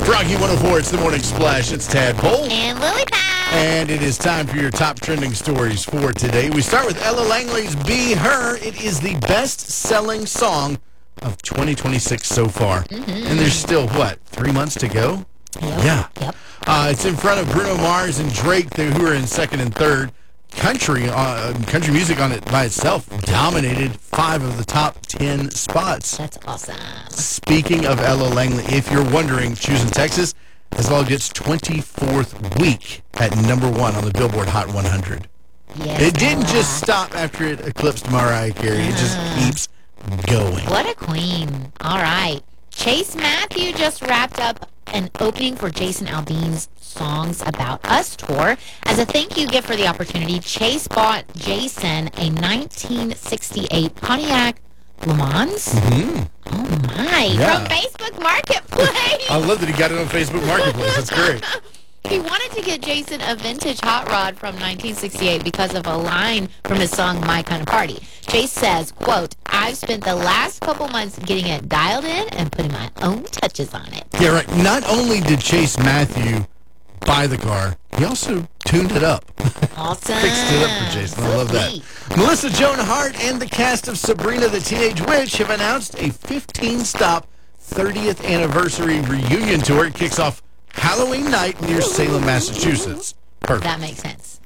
Froggy 104, it's the Morning Splash. It's Tadpole. And Lily Pad. And it is time for your top trending stories for today. We start with Ella Langley's Be Her. It is the best-selling song of 2026 so far. And there's still, 3 months to go? Yep. Yeah. Yep. It's in front of Bruno Mars and Drake, who are in second and third. Country music on it by itself dominated 5 of the top 10 spots. That's awesome. Speaking of Ella Langley, if you're wondering, Choosing Texas as well gets 24th week at number 1 on the Billboard Hot 100. Yes, It didn't Ella. just stop after it eclipsed Mariah Carey. It just keeps going. What a queen. All right. Chase Matthew just wrapped up an opening for Jason Aldean's Songs About Us tour. As a thank you gift for the opportunity, Chase bought Jason a 1968 Pontiac Le Mans. Oh, my. Yeah. From Facebook Marketplace. I love that he got it on Facebook Marketplace. That's great. He wanted to get Jason a vintage hot rod from 1968 because of a line from his song My Kind of Party. Chase says, quote, I've spent the last couple months getting it dialed in and putting my own touches on it. Yeah, right. Not only did Chase Matthew buy the car, he also tuned it up. Awesome. Fixed it up for Jason. I love that. Melissa Joan Hart and the cast of Sabrina the Teenage Witch have announced a 15-stop 30th anniversary reunion tour. It kicks off Halloween night near Salem, Massachusetts. Perfect. That makes sense.